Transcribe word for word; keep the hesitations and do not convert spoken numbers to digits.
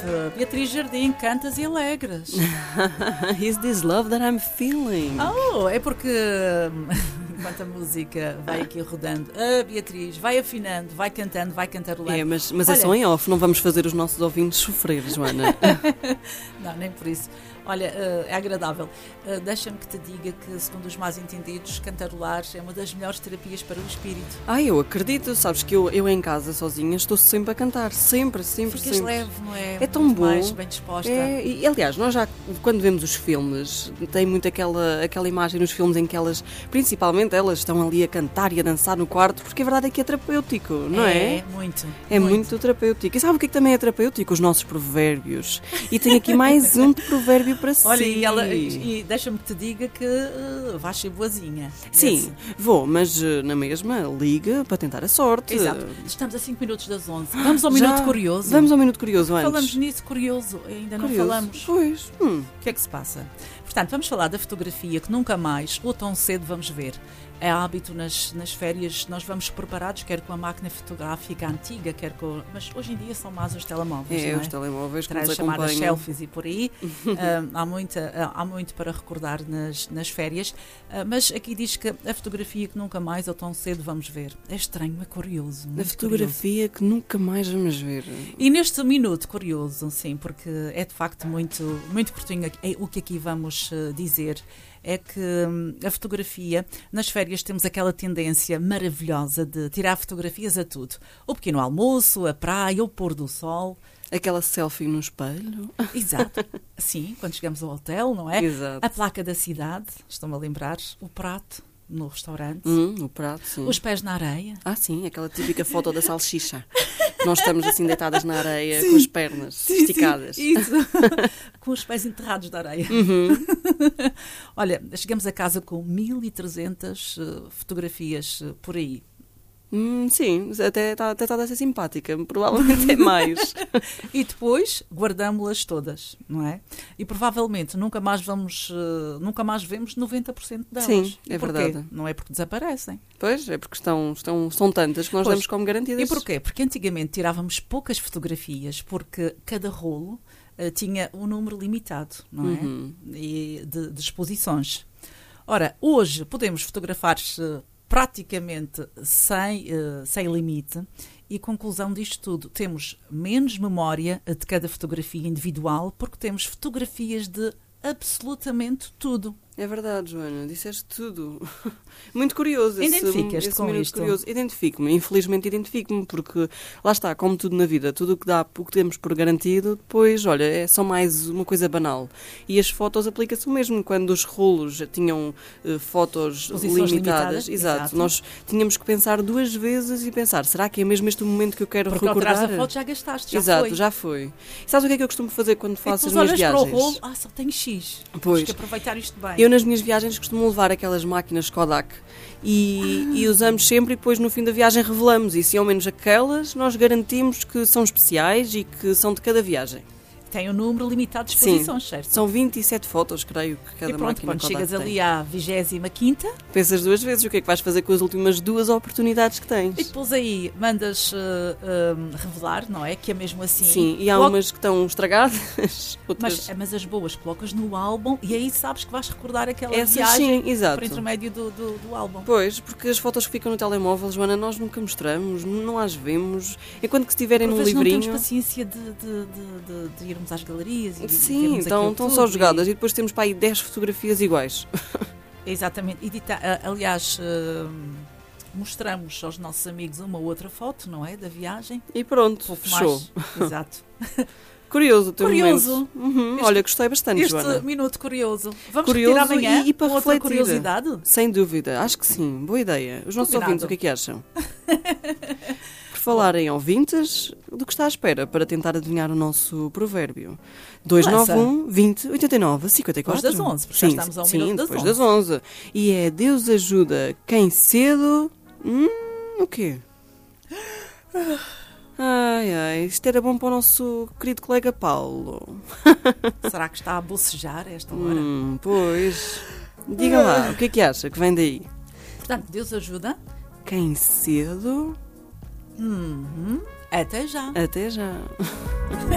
Beatriz Jardim, cantas e alegres. Is this love that I'm feeling? Oh, é porque enquanto a música vai aqui rodando, a Beatriz vai afinando, vai cantando, vai cantarolando. É, mas, mas Olha, é só em off, não vamos fazer os nossos ouvintes sofrer, Joana. Não, nem por isso. Olha, uh, é agradável. Uh, deixa-me que te diga que, segundo os mais entendidos, cantarolar é uma das melhores terapias para o espírito. Ah, eu acredito, sabes que eu, eu em casa sozinha estou sempre a cantar, sempre, sempre, Ficas sempre. leve, não é? É tão Muito bom. mais bem disposta. É, e aliás, nós já, quando vemos os filmes, tem muito aquela, aquela imagem nos filmes em que elas, principalmente elas, estão ali a cantar e a dançar no quarto, porque a verdade é que é terapêutico, não é? É, muito. É muito, muito terapêutico. E sabe o que é que também é terapêutico? Os nossos provérbios. E tenho aqui mais um provérbio para si. Olha, e, ela, e, e deixa-me que te diga que uh, vais ser boazinha. Sim, Esse. vou, mas uh, na mesma, liga para tentar a sorte. Exato. Estamos a cinco minutos das onze. Vamos ao Já. Minuto Curioso. Vamos ao Minuto Curioso antes. Falamos nisso, curioso. Ainda não Curioso. falamos. Pois. Hum. O que é que se passa? Portanto, vamos falar da fotografia que nunca mais ou tão cedo vamos ver. É hábito nas, nas férias, nós vamos preparados, quer com a máquina fotográfica antiga, quer com... Mas hoje em dia são mais os telemóveis, É, não é? os telemóveis que Traz nos chamadas acompanham. selfies e por aí. uh, há, muita, uh, há muito para recordar nas, nas férias. Uh, mas aqui diz que a fotografia que nunca mais ou tão cedo vamos ver. É estranho, é curioso. A muito fotografia que nunca mais vamos ver. E neste minuto curioso, sim, porque é de facto muito, muito curtinho, é o que aqui vamos uh, dizer é que hum, a fotografia, nas férias temos aquela tendência maravilhosa de tirar fotografias a tudo. O pequeno almoço, a praia, o pôr do sol. Aquela selfie no espelho. Exato. Sim, quando chegamos ao hotel, não é? Exato. A placa da cidade, estou-me a lembrar, o prato no restaurante, Hum, o prato, sim. os pés na areia. Ah, sim, aquela típica foto da salsicha. Nós estamos assim deitadas na areia, sim, com as pernas sim, esticadas. Sim, isso. Com os pés enterrados na areia. Uhum. Olha, chegamos a casa com mil e trezentas uh, fotografias uh, por aí. Hum, sim, até está até tá a ser simpática, provavelmente é mais. E depois guardámo-las todas, não é? E provavelmente nunca mais vamos, uh, nunca mais vemos noventa por cento delas. Sim, E é porquê? verdade. Não é porque desaparecem. Pois, é porque estão, estão, são tantas que nós Pois. damos como garantidas. E porquê? Porque antigamente tirávamos poucas fotografias, porque cada rolo uh, tinha um número limitado, não é? Uhum. E de, de exposições. Ora, hoje podemos fotografar-se praticamente sem, uh, sem limite e conclusão disto tudo, temos menos memória de cada fotografia individual porque temos fotografias de absolutamente tudo. É verdade, Joana, disseste tudo. Muito curioso esse, Identificas-te esse com minuto isto? curioso. Identifico-me, infelizmente identifico-me, porque lá está, como tudo na vida, tudo o que dá, o que temos por garantido, depois, olha, é só mais uma coisa banal. E as fotos aplica-se o mesmo, quando os rolos tinham uh, fotos Exposições limitadas, limitadas, exato, exato. Nós tínhamos que pensar duas vezes e pensar, será que é mesmo este o momento que eu quero Porque ao recordar? tirares a foto já gastaste, já Exato, foi. já foi. E sabes o que é que eu costumo fazer quando E faço depois as minhas olhas viagens? para o rolo, ah, só tenho X. Pois. Tens que aproveitar isto bem. Eu nas minhas viagens costumo levar aquelas máquinas Kodak e, e usamos sempre e depois no fim da viagem revelamos. E se ao menos aquelas, nós garantimos que são especiais e que são de cada viagem. Tem um número limitado de exposições, Sim, certo? são vinte e sete fotos, creio que cada E pronto, máquina quando Kodak chegas tem. ali à vigésima quinta Pensas duas vezes o que é que vais fazer com as últimas duas oportunidades que tens. e depois aí mandas uh, uh, revelar, não é? Que é mesmo assim. Sim, e há Logo- umas que estão estragadas, outras... Mas, mas as boas colocas no álbum e aí sabes que vais recordar aquela Essas viagem sim, exato. por intermédio do, do, do álbum. Pois, porque as fotos que ficam no telemóvel, Joana, nós nunca mostramos, não as vemos. Enquanto que se estiverem Por num vezes não livrinho... temos paciência de, de, de, de, de irmos às galerias e de Sim, vermos então aquilo estão tudo só e- jogadas e depois temos para aí dez fotografias iguais. Exatamente. Edita, a- aliás, uh, mostramos aos nossos amigos uma ou outra foto, não é? Da viagem. E pronto, Pouco fechou. mais. Exato. Curioso o teu Curioso. momento. Uhum, Este- olha, gostei bastante, Este Joana. minuto curioso. Vamos Curioso repetir amanhã e- e para com outra refletir. curiosidade? Sem dúvida, acho que sim, boa ideia. Os nossos Combinado. ouvintes, o que é que acham? Por falar em ouvintes, do que está à espera para tentar adivinhar o nosso provérbio? dois nove um, vinte, oitenta e nove, cinquenta e quatro. Depois das onze, porque já sim, estamos ao sim, minuto das depois onze. das onze. E é Deus ajuda quem cedo... Hum, o quê? Ai, ai, isto era bom para o nosso querido colega Paulo. Será que está a bocejar a esta hora? Hum, pois. Diga lá, o que é que acha que vem daí? Portanto, Deus ajuda. Quem cedo... Uhum. Até já. Até já.